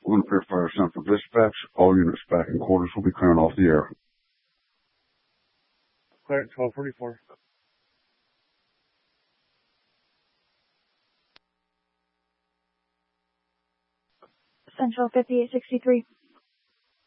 One Fair Fire Central Dispatch. All units back in quarters will be clearing off the air. Clear at 1244. Central 5863.